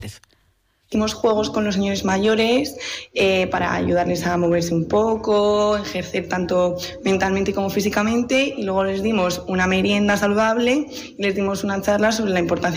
Hicimos juegos con los señores mayores para ayudarles a moverse un poco, ejercer tanto mentalmente como físicamente, y luego les dimos una merienda saludable y les dimos una charla sobre la importancia